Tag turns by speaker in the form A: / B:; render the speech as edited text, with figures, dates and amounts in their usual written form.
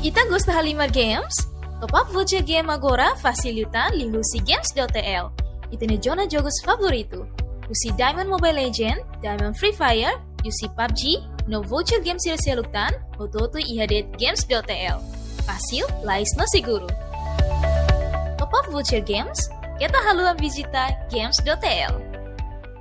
A: Ita gosta Halimar Games? Top up voucher game agora facilitan lihusi games.tl. Ita ne jona jogos favorito. Usi Diamond Mobile Legend, Diamond Free Fire, usi PUBG, no voucher game sila-silutan, ototo ihadet games.tl. Fácil, lais no seguro. Top up voucher games, kita haluan visita games.tl.